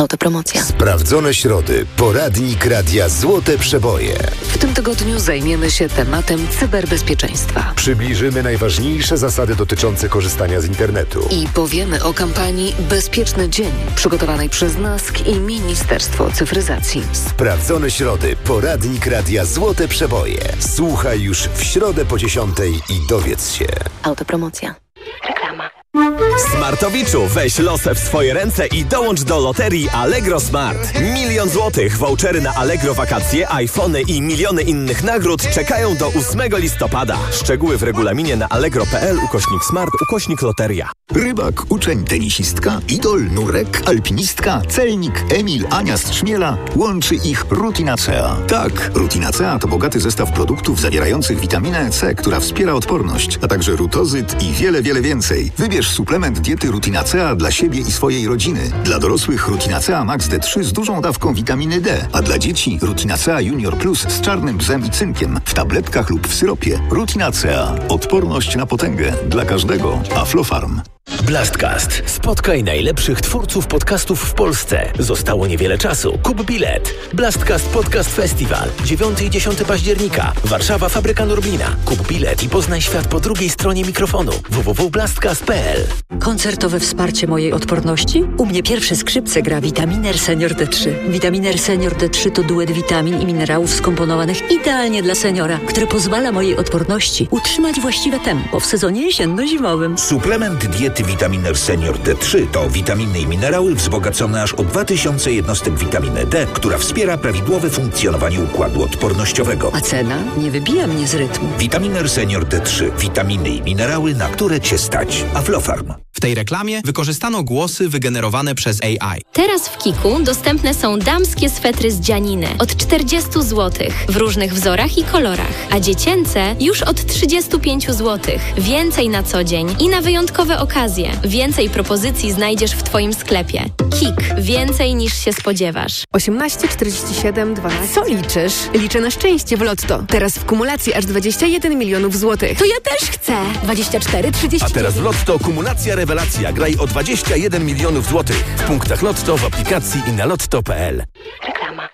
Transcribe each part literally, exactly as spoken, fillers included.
Autopromocja. Sprawdzone środy. Poradnik Radia Złote Przeboje. W tym tygodniu zajmiemy się tematem cyberbezpieczeństwa. Przybliżymy najważniejsze zasady dotyczące korzystania z internetu. I powiemy o kampanii Bezpieczny Dzień, przygotowanej przez NASK i Ministerstwo Cyfryzacji. Sprawdzone środy. Poradnik Radia Złote Przeboje. Słuchaj już w środę po dziesiątej i dowiedz się. Autopromocja. Reklama. Smartowiczu, weź losę w swoje ręce i dołącz do loterii Allegro Smart. Milion złotych, vouchery na Allegro wakacje, iPhony i miliony innych nagród czekają do ósmego listopada. Szczegóły w regulaminie na allegro.pl ukośnik smart ukośnik loteria. Rybak, uczeń, tenisistka, idol, nurek, alpinistka, celnik, Emil, Ania z Trzmiela. Łączy ich Rutinacea. Tak, Rutinacea to bogaty zestaw produktów zawierających witaminę C, która wspiera odporność, a także rutozyt i wiele, wiele więcej. Wybierz suplement diety Rutinacea dla siebie i swojej rodziny. Dla dorosłych Rutinacea Max D trzy z dużą dawką witaminy D, a dla dzieci Rutinacea Junior Plus z czarnym bzem i cynkiem w tabletkach lub w syropie. Rutinacea. Odporność na potęgę. Dla każdego. Aflofarm. Blastcast. Spotkaj najlepszych twórców podcastów w Polsce. Zostało niewiele czasu. Kup bilet. Blastcast Podcast Festival. dziewiątego i dziesiątego października. Warszawa, Fabryka Norblina. Kup bilet i poznaj świat po drugiej stronie mikrofonu. w w w kropka blastcast kropka p l. Koncertowe wsparcie mojej odporności? U mnie pierwsze skrzypce gra Vitaminer Senior D trzy. Vitaminer Senior D trzy to duet witamin i minerałów skomponowanych idealnie dla seniora, który pozwala mojej odporności utrzymać właściwe tempo w sezonie jesienno-zimowym. Suplement diety Vitaminer Senior D trzy to witaminy i minerały wzbogacone aż o dwa tysiące jednostek witaminy D, która wspiera prawidłowe funkcjonowanie układu odpornościowego. A cena nie wybija mnie z rytmu. Vitaminer Senior D trzy. Witaminy i minerały, na które Cię stać. Aflofarm. W tej reklamie wykorzystano głosy wygenerowane przez A I. Teraz w Kiku dostępne są damskie swetry z dzianiny od czterdzieści złotych w różnych wzorach i kolorach, a dziecięce już od trzydzieści pięć złotych. Więcej na co dzień i na wyjątkowe okazje. Więcej propozycji znajdziesz w Twoim sklepie. Kik. Więcej niż się spodziewasz. osiemnaście czterdzieści siedem dwanaście. Co liczysz? Liczę na szczęście w Lotto. Teraz w kumulacji aż dwadzieścia jeden milionów złotych. To ja też chcę. dwadzieścia cztery trzydzieści. A teraz w Lotto kumulacja rewelacja. Graj o dwadzieścia jeden milionów złotych. W punktach Lotto, w aplikacji i na lotto kropka p l. Reklama.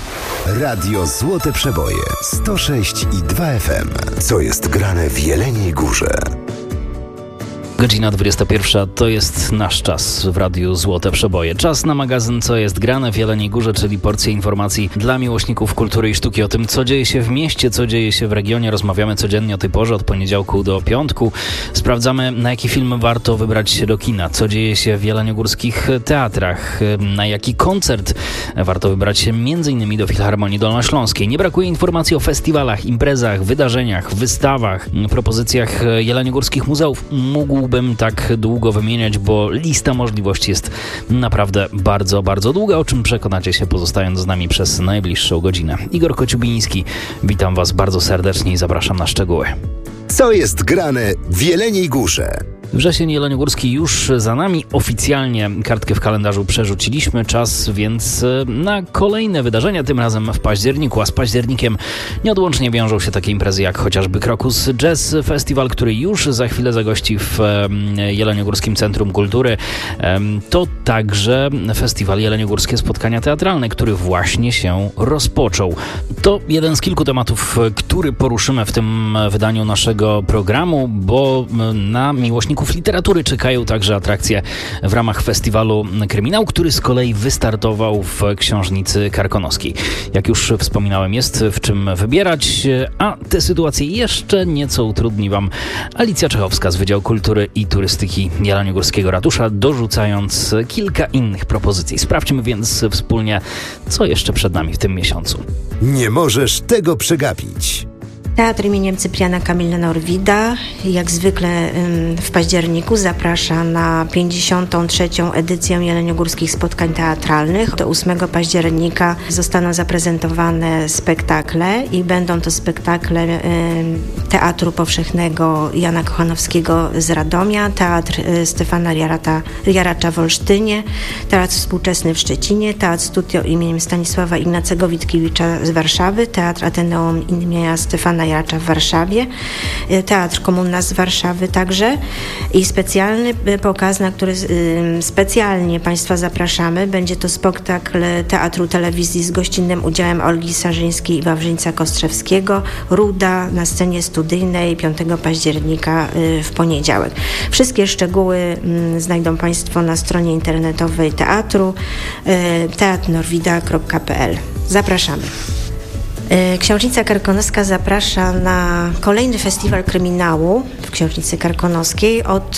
Radio Złote Przeboje. sto sześć i dwa F M. Co jest grane w Jeleniej Górze? Godzina dwudziesta pierwsza to jest nasz czas w Radiu Złote Przeboje. Czas na magazyn Co jest grane w Jeleniej Górze, czyli porcję informacji dla miłośników kultury i sztuki o tym, co dzieje się w mieście, co dzieje się w regionie. Rozmawiamy codziennie o tej porze, od poniedziałku do piątku. Sprawdzamy, na jaki film warto wybrać się do kina, co dzieje się w jeleniogórskich teatrach, na jaki koncert warto wybrać się między innymi do Filharmonii Dolnośląskiej. Nie brakuje informacji o festiwalach, imprezach, wydarzeniach, wystawach, propozycjach jeleniogórskich muzeów. Mógłbym tak długo wymieniać, bo lista możliwości jest naprawdę bardzo, bardzo długa, o czym przekonacie się pozostając z nami przez najbliższą godzinę. Igor Kociubiński, witam Was bardzo serdecznie i zapraszam na szczegóły. Co jest grane w Jeleniej Górze? Wrzesień jeleniogórski już za nami. Oficjalnie kartkę w kalendarzu przerzuciliśmy. Czas więc na kolejne wydarzenia, tym razem w październiku. A z październikiem nieodłącznie wiążą się takie imprezy jak chociażby Krokus Jazz Festival, który już za chwilę zagości w Jeleniogórskim Centrum Kultury. To także festiwal Jeleniogórskie Spotkania Teatralne, który właśnie się rozpoczął. To jeden z kilku tematów, który poruszymy w tym wydaniu naszego programu, bo na miłośników literatury czekają także atrakcje w ramach festiwalu Kryminał, który z kolei wystartował w Książnicy Karkonoskiej. Jak już wspominałem, jest w czym wybierać, a tę sytuację jeszcze nieco utrudni Wam Alicja Czechowska z Wydziału Kultury i Turystyki Jeleniogórskiego Ratusza, dorzucając kilka innych propozycji. Sprawdźmy więc wspólnie, co jeszcze przed nami w tym miesiącu. Nie możesz tego przegapić. Teatr imieniem Cypriana Kamila Norwida, jak zwykle w październiku, zaprasza na pięćdziesiątą trzecią edycję Jeleniogórskich Spotkań Teatralnych. Do ósmego października zostaną zaprezentowane spektakle i będą to spektakle Teatru Powszechnego Jana Kochanowskiego z Radomia, Teatr Stefana Jarata, Jaracza w Olsztynie, Teatr Współczesny w Szczecinie, Teatr Studio imieniem Stanisława Ignacego Witkiewicza z Warszawy, Teatr Ateneum imienia Stefana Najracza w Warszawie, Teatr Komuna z Warszawy także i specjalny pokaz, na który specjalnie Państwa zapraszamy. Będzie to spektakl Teatru Telewizji z gościnnym udziałem Olgi Sarzyńskiej i Wawrzyńca Kostrzewskiego, Ruda na scenie studyjnej piątego października w poniedziałek. Wszystkie szczegóły znajdą Państwo na stronie internetowej teatru teatr norwida kropka p l. Zapraszamy. Książnica Karkonoska zaprasza na kolejny festiwal kryminału w Książnicy Karkonoskiej od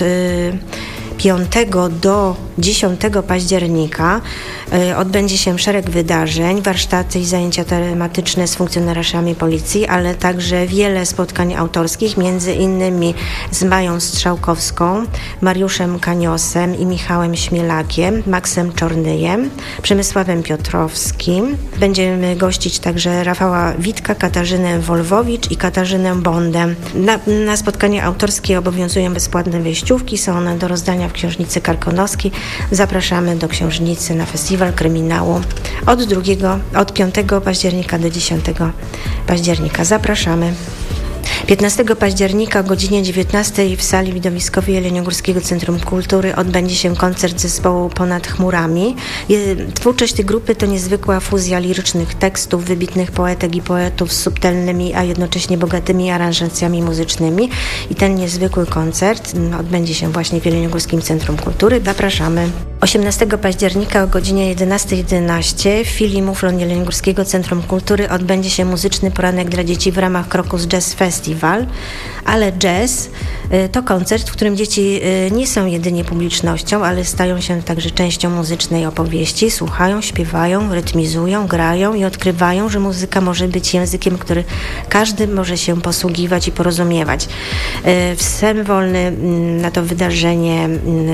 piątego do dziesiątego października. Odbędzie się szereg wydarzeń, warsztaty i zajęcia tematyczne z funkcjonariuszami policji, ale także wiele spotkań autorskich, między innymi z Mają Strzałkowską, Mariuszem Kaniosem i Michałem Śmielakiem, Maksem Czornyjem, Przemysławem Piotrowskim. Będziemy gościć także Rafała Witka, Katarzynę Wolwowicz i Katarzynę Bondę. Na, na spotkanie autorskie obowiązują bezpłatne wejściówki, są one do rozdania w Książnicy Karkonoskiej. Zapraszamy do Książnicy na festiwal kryminału od drugiego, od piątego października do dziesiątego października. Zapraszamy. piętnastego października o godzinie dziewiętnastej w sali widowiskowej Jeleniogórskiego Centrum Kultury odbędzie się koncert zespołu Ponad Chmurami. Twórczość tej grupy to niezwykła fuzja lirycznych tekstów wybitnych poetek i poetów z subtelnymi, a jednocześnie bogatymi aranżacjami muzycznymi. I ten niezwykły koncert odbędzie się właśnie w Jeleniogórskim Centrum Kultury. Zapraszamy. osiemnastego października o godzinie jedenasta jedenaście w filii Muflon Jeleniogórskiego Centrum Kultury odbędzie się muzyczny poranek dla dzieci w ramach Krokus Jazz Festival, ale jazz to koncert, w którym dzieci nie są jedynie publicznością, ale stają się także częścią muzycznej opowieści, słuchają, śpiewają, rytmizują, grają i odkrywają, że muzyka może być językiem, który każdy może się posługiwać i porozumiewać. Wstęp wolny na to wydarzenie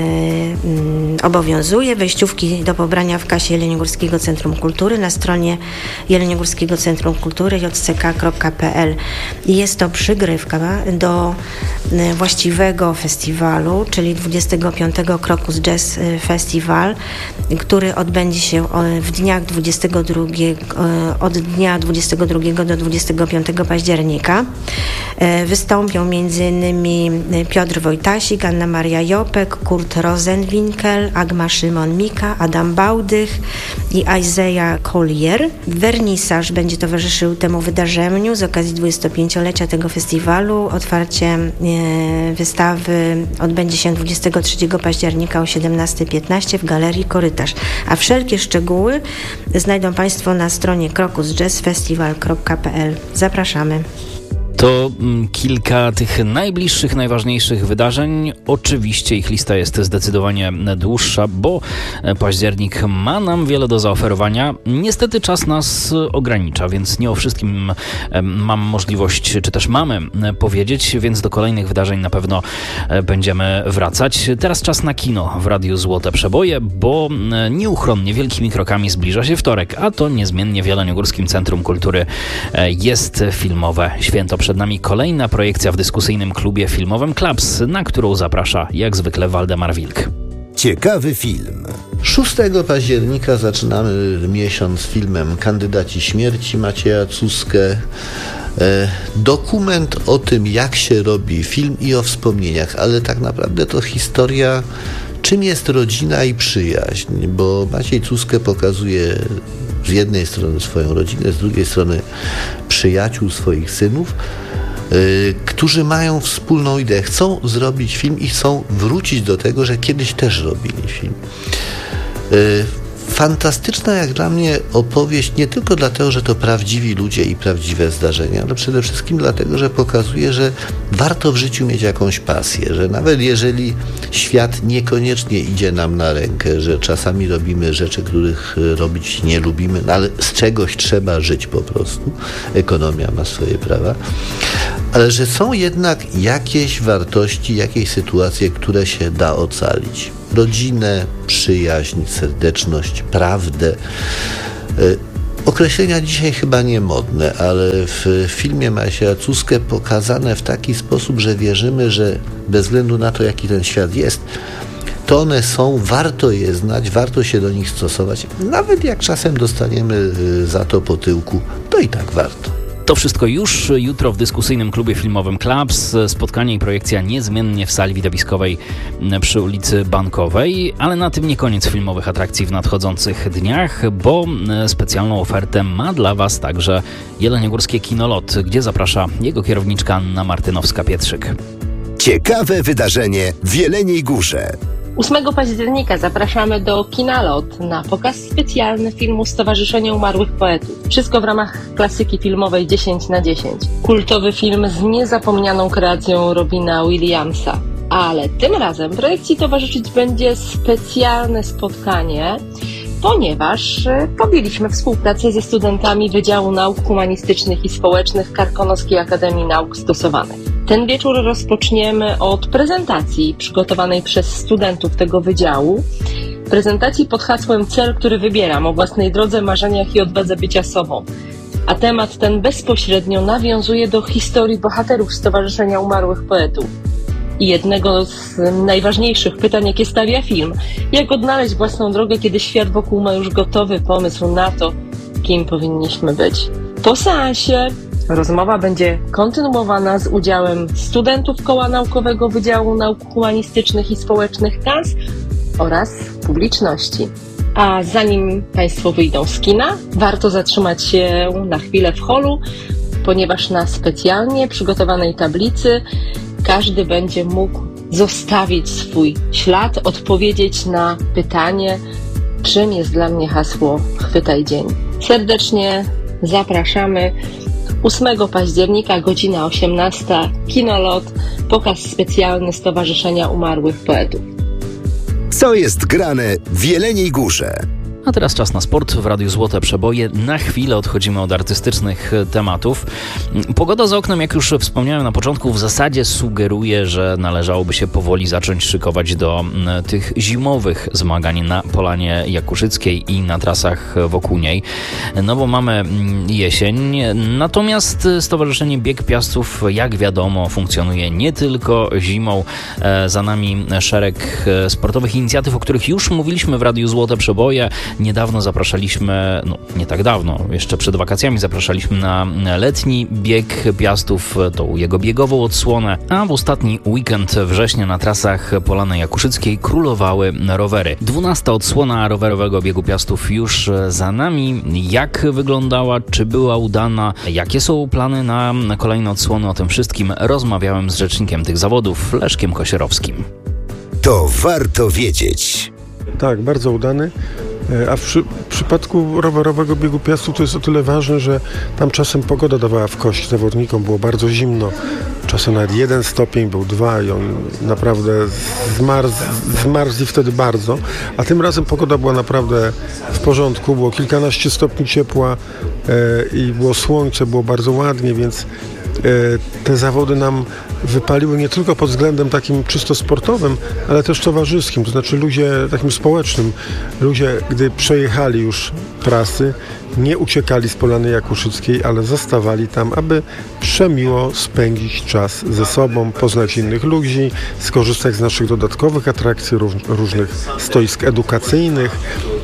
obowiązuje. Wejściówki do pobrania w kasie Jeleniogórskiego Centrum Kultury na stronie Jeleniogórskiego Centrum Kultury j c k kropka p l. Jest to przygrywka do właściwego festiwalu, czyli dwudziestego piątego Krokus Jazz Festival, który odbędzie się w dniach dwudziestego drugiego, od dnia dwudziestego drugiego do dwudziestego piątego października. Wystąpią m.in. Piotr Wojtasik, Anna Maria Jopek, Kurt Rosenwinkel, Agma Szymon-Mika, Adam Bałdych i Isaiah Collier. Wernisaż będzie towarzyszył temu wydarzeniu z okazji dwudziestopięciolecia tego festiwalu. Otwarcie wystawy odbędzie się dwudziestego trzeciego października o siedemnasta piętnaście w Galerii Korytarz. A wszelkie szczegóły znajdą Państwo na stronie krokus jazz festival kropka p l. Zapraszamy. To kilka tych najbliższych, najważniejszych wydarzeń. Oczywiście ich lista jest zdecydowanie dłuższa, bo październik ma nam wiele do zaoferowania. Niestety czas nas ogranicza, więc nie o wszystkim mam możliwość, czy też mamy powiedzieć, więc do kolejnych wydarzeń na pewno będziemy wracać. Teraz czas na kino w Radiu Złote Przeboje, bo nieuchronnie wielkimi krokami zbliża się wtorek, a to niezmiennie w Jeleniogórskim Centrum Kultury jest filmowe święto. Przed nami kolejna projekcja w dyskusyjnym klubie filmowym Klaps, na którą zaprasza jak zwykle Waldemar Wilk. Ciekawy film. szóstego października zaczynamy miesiąc filmem Kandydaci śmierci Macieja Cuskę. E, dokument o tym, jak się robi film i o wspomnieniach, ale tak naprawdę to historia, czym jest rodzina i przyjaźń, bo Maciej Cuskę pokazuje z jednej strony swoją rodzinę, z drugiej strony przyjaciół swoich synów, yy, którzy mają wspólną ideę. Chcą zrobić film i chcą wrócić do tego, że kiedyś też robili film. Yy, Fantastyczna jak dla mnie opowieść, nie tylko dlatego, że to prawdziwi ludzie i prawdziwe zdarzenia, ale przede wszystkim dlatego, że pokazuje, że warto w życiu mieć jakąś pasję, że nawet jeżeli świat niekoniecznie idzie nam na rękę, że czasami robimy rzeczy, których robić nie lubimy, no ale z czegoś trzeba żyć po prostu, ekonomia ma swoje prawa, ale że są jednak jakieś wartości, jakieś sytuacje, które się da ocalić. Rodzinę, przyjaźń, serdeczność, prawdę. Określenia dzisiaj chyba nie modne, ale w filmie Macieja Cuskę pokazane w taki sposób, że wierzymy, że bez względu na to, jaki ten świat jest, to one są, warto je znać, warto się do nich stosować. Nawet jak czasem dostaniemy za to po tyłku, to i tak warto. To wszystko już jutro w dyskusyjnym klubie filmowym Klabs. Spotkanie i projekcja niezmiennie w sali widowiskowej przy ulicy Bankowej, ale na tym nie koniec filmowych atrakcji w nadchodzących dniach, bo specjalną ofertę ma dla Was także Jeleniogórskie Kinolot, gdzie zaprasza jego kierowniczka Anna Martynowska-Pietrzyk. Ciekawe wydarzenie w Jeleniej Górze. ósmego października zapraszamy do Kinalot na pokaz specjalny filmu Stowarzyszenia Umarłych Poetów. Wszystko w ramach klasyki filmowej dziesięć na dziesięć. Kultowy film z niezapomnianą kreacją Robina Williamsa. Ale tym razem projekcji towarzyszyć będzie specjalne spotkanie, ponieważ podjęliśmy współpracę ze studentami Wydziału Nauk Humanistycznych i Społecznych Karkonoskiej Akademii Nauk Stosowanych. Ten wieczór rozpoczniemy od prezentacji przygotowanej przez studentów tego wydziału. Prezentacji pod hasłem Cel, który wybieram, o własnej drodze, marzeniach i odwadze bycia sobą. A temat ten bezpośrednio nawiązuje do historii bohaterów Stowarzyszenia Umarłych Poetów. I jednego z najważniejszych pytań, jakie stawia film. Jak odnaleźć własną drogę, kiedy świat wokół ma już gotowy pomysł na to, kim powinniśmy być. Po seansie rozmowa będzie kontynuowana z udziałem studentów Koła Naukowego Wydziału Nauk Humanistycznych i Społecznych K A S oraz publiczności. A zanim Państwo wyjdą z kina, warto zatrzymać się na chwilę w holu, ponieważ na specjalnie przygotowanej tablicy każdy będzie mógł zostawić swój ślad, odpowiedzieć na pytanie, czym jest dla mnie hasło Chwytaj dzień. Serdecznie zapraszamy. ósmego października, godzina osiemnasta, Kinolot, pokaz specjalny Stowarzyszenia Umarłych Poetów. Co jest grane w Jeleniej Górze? A teraz czas na sport w Radiu Złote Przeboje. Na chwilę odchodzimy od artystycznych tematów. Pogoda za oknem, jak już wspomniałem na początku, w zasadzie sugeruje, że należałoby się powoli zacząć szykować do tych zimowych zmagań na Polanie Jakuszyckiej i na trasach wokół niej. No bo mamy jesień. Natomiast Stowarzyszenie Bieg Piastów, jak wiadomo, funkcjonuje nie tylko zimą. Za nami szereg sportowych inicjatyw, o których już mówiliśmy w Radiu Złote Przeboje. Niedawno zapraszaliśmy, no nie tak dawno, jeszcze przed wakacjami zapraszaliśmy na letni bieg Piastów, tą jego biegową odsłonę, a w ostatni weekend września na trasach Polany Jakuszyckiej królowały rowery. dwunasta odsłona rowerowego biegu Piastów już za nami. Jak wyglądała, czy była udana, jakie są plany na kolejne odsłony, o tym wszystkim rozmawiałem z rzecznikiem tych zawodów, Leszkiem Kosierowskim. To warto wiedzieć. Tak, bardzo udany. A w przy, przypadku rowerowego biegu Piastów to jest o tyle ważne, że tam czasem pogoda dawała w kość zawodnikom, było bardzo zimno, czasem nawet jeden stopień, był dwa i on naprawdę zmarzł, zmarzli wtedy bardzo, a tym razem pogoda była naprawdę w porządku, było kilkanaście stopni ciepła e, i było słońce, było bardzo ładnie, więc e, te zawody nam wypaliły nie tylko pod względem takim czysto sportowym, ale też towarzyskim, to znaczy ludzie takim społecznym. Ludzie, gdy przejechali już trasy, nie uciekali z Polany Jakuszyckiej, ale zostawali tam, aby przemiło spędzić czas ze sobą, poznać innych ludzi, skorzystać z naszych dodatkowych atrakcji, różnych stoisk edukacyjnych,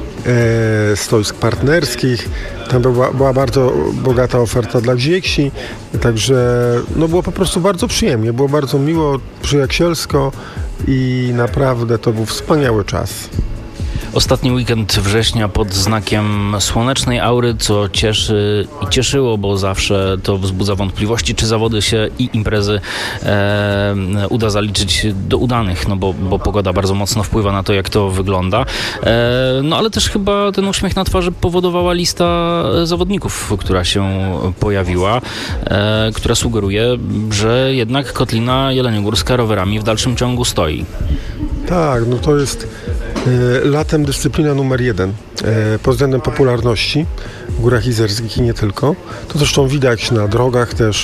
e, stoisk partnerskich. Tam była, była bardzo bogata oferta dla dzieci, także no było po prostu bardzo przyjemnie, było bardzo miło, przyjacielsko i naprawdę to był wspaniały czas. Ostatni weekend września pod znakiem słonecznej aury, co cieszy i cieszyło, bo zawsze to wzbudza wątpliwości, czy zawody się i imprezy e, uda zaliczyć do udanych, no bo, bo pogoda bardzo mocno wpływa na to, jak to wygląda. E, no ale też chyba ten uśmiech na twarzy powodowała lista zawodników, która się pojawiła, e, która sugeruje, że jednak Kotlina Jeleniogórska rowerami w dalszym ciągu stoi. Tak, no to jest e, latem dyscyplina numer jeden e, pod względem popularności w Górach Izerskich i nie tylko. To zresztą widać na drogach też,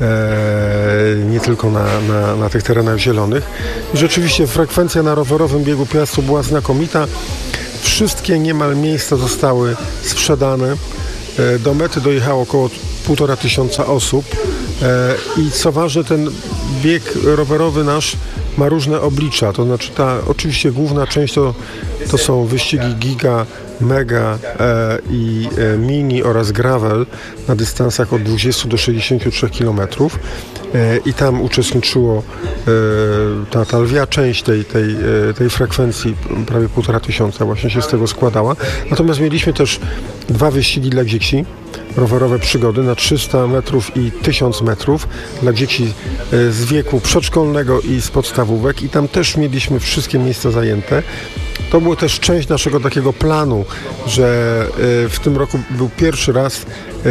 e, nie tylko na, na, na tych terenach zielonych. I rzeczywiście frekwencja na rowerowym biegu Piastów była znakomita. Wszystkie niemal miejsca zostały sprzedane. E, do mety dojechało około półtora tysiąca osób. E, I co ważne, ten bieg rowerowy nasz ma różne oblicza, to znaczy ta oczywiście główna część to, to są wyścigi giga, mega e, i e, mini oraz gravel na dystansach od dwudziestu do sześćdziesięciu trzech kilometrów e, i tam uczestniczyło e, ta, ta lwia część tej, tej, e, tej frekwencji, prawie półtora tysiąca właśnie się z tego składała. Natomiast mieliśmy też dwa wyścigi dla dzieci, rowerowe przygody na trzysta metrów i tysiąc metrów dla dzieci z wieku przedszkolnego i z podstawówek i tam też mieliśmy wszystkie miejsca zajęte. To było też część naszego takiego planu, że w tym roku był pierwszy raz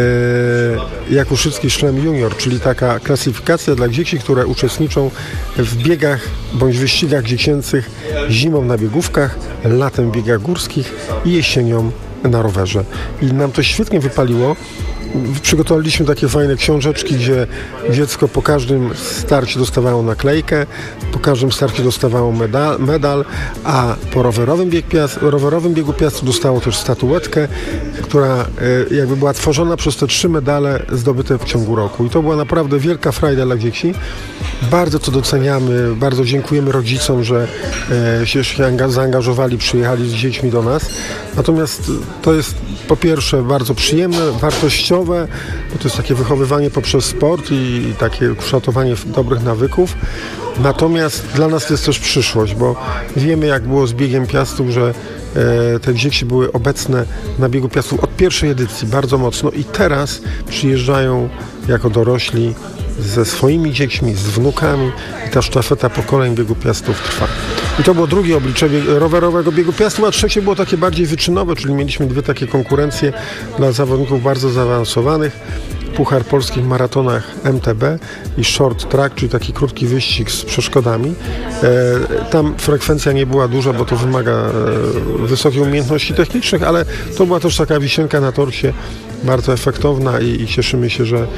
Jakuszycki Szlem Junior, czyli taka klasyfikacja dla dzieci, które uczestniczą w biegach bądź wyścigach dziecięcych zimą na biegówkach, latem w biegach górskich i jesienią na rowerze. I nam to świetnie wypaliło. Przygotowaliśmy takie fajne książeczki, gdzie dziecko po każdym starcie dostawało naklejkę, po każdym starcie dostawało medal, medal a po rowerowym, bieg piast, rowerowym biegu piastu dostało też statuetkę, która jakby była tworzona przez te trzy medale zdobyte w ciągu roku. I to była naprawdę wielka frajda dla dzieci. Bardzo to doceniamy, bardzo dziękujemy rodzicom, że się zaangażowali, przyjechali z dziećmi do nas. Natomiast to jest po pierwsze bardzo przyjemne, wartościowe, bo to jest takie wychowywanie poprzez sport i takie kształtowanie dobrych nawyków. Natomiast dla nas to jest też przyszłość, bo wiemy, jak było z biegiem Piastów, że e, te dzieci były obecne na biegu Piastów od pierwszej edycji bardzo mocno i teraz przyjeżdżają jako dorośli ze swoimi dziećmi, z wnukami i ta sztafeta pokoleń biegu Piastów trwa. I to było drugie oblicze rowerowego biegu Piastów, a trzecie było takie bardziej wyczynowe, czyli mieliśmy dwie takie konkurencje dla zawodników bardzo zaawansowanych. Puchar Polskich Maratonach M T B i Short Track, czyli taki krótki wyścig z przeszkodami. E, tam frekwencja nie była duża, bo to wymaga e, wysokiej umiejętności technicznych, ale to była też taka wisienka na torcie, bardzo efektowna i, i cieszymy się, że,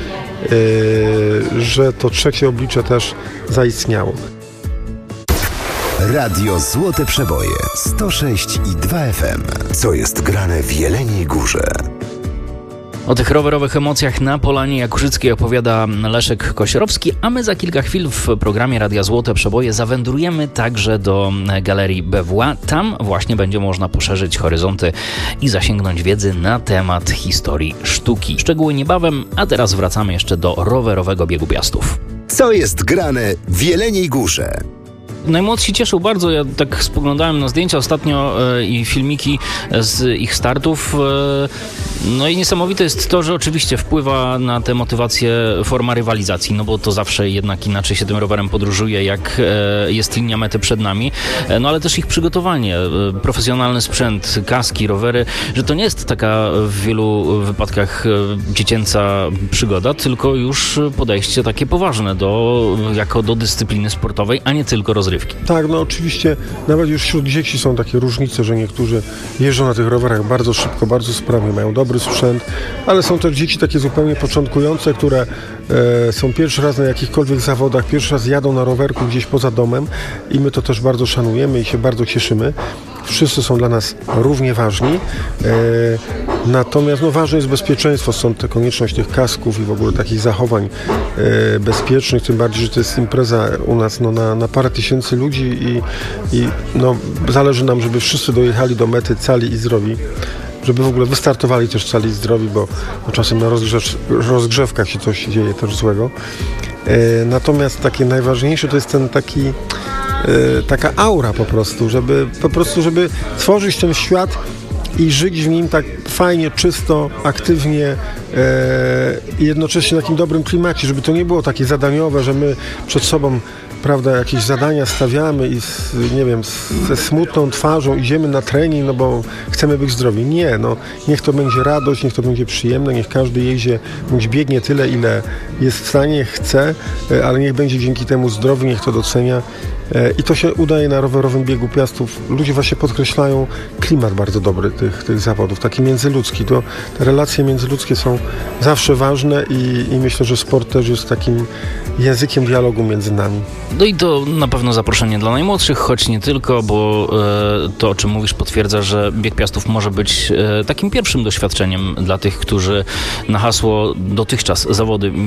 e, że to trzecie oblicze też zaistniało. Radio Złote Przeboje sto sześć i dwa F M. Co jest grane w Jeleniej Górze? O tych rowerowych emocjach na Polanie Jakuszyckiej opowiada Leszek Kośrowski, a my za kilka chwil w programie Radia Złote Przeboje zawędrujemy także do Galerii B W A. Tam właśnie będzie można poszerzyć horyzonty i zasięgnąć wiedzy na temat historii sztuki. Szczegóły niebawem, a teraz wracamy jeszcze do rowerowego biegu Piastów. Co jest grane w Jeleniej Górze? Najmłodsi cieszą bardzo, ja tak spoglądałem na zdjęcia ostatnio e, i filmiki z ich startów. E, no i niesamowite jest to, że oczywiście wpływa na tę motywację forma rywalizacji, no bo to zawsze jednak inaczej się tym rowerem podróżuje, jak e, jest linia mety przed nami. E, no ale też ich przygotowanie, e, profesjonalny sprzęt, kaski, rowery, że to nie jest taka w wielu wypadkach e, dziecięca przygoda, tylko już podejście takie poważne do, jako do dyscypliny sportowej, a nie tylko rozrywki. Tak, no oczywiście nawet już wśród dzieci są takie różnice, że niektórzy jeżdżą na tych rowerach bardzo szybko, bardzo sprawnie, mają dobry sprzęt, ale są też dzieci takie zupełnie początkujące, które e, są pierwszy raz na jakichkolwiek zawodach, pierwszy raz jadą na rowerku gdzieś poza domem i my to też bardzo szanujemy i się bardzo cieszymy. Wszyscy są dla nas równie ważni, e, natomiast no, ważne jest bezpieczeństwo, stąd te konieczność tych kasków i w ogóle takich zachowań e, bezpiecznych, tym bardziej, że to jest impreza u nas no, na, na parę tysięcy ludzi i, i no, zależy nam, żeby wszyscy dojechali do mety cali i zdrowi, żeby w ogóle wystartowali też cali i zdrowi, bo, bo czasem na rozgrzew, rozgrzewkach się coś dzieje też złego. E, natomiast takie najważniejsze to jest ten taki taka aura po prostu, żeby po prostu, żeby tworzyć ten świat i żyć w nim tak fajnie, czysto, aktywnie e, i jednocześnie w takim dobrym klimacie, żeby to nie było takie zadaniowe, że my przed sobą, prawda, jakieś zadania stawiamy i z, nie wiem, ze smutną twarzą idziemy na trening, no bo chcemy być zdrowi. Nie, no niech to będzie radość, niech to będzie przyjemne, niech każdy jeździ, bądź biegnie tyle, ile jest w stanie, chce, ale niech będzie dzięki temu zdrowy, niech to docenia. I to się udaje na rowerowym biegu Piastów. Ludzie właśnie podkreślają klimat bardzo dobry tych, tych zawodów, taki międzyludzki. To, te relacje międzyludzkie są zawsze ważne i, i myślę, że sport też jest takim językiem dialogu między nami. No i to na pewno zaproszenie dla najmłodszych, choć nie tylko, bo e, to, o czym mówisz, potwierdza, że bieg Piastów może być e, takim pierwszym doświadczeniem dla tych, którzy na hasło dotychczas zawody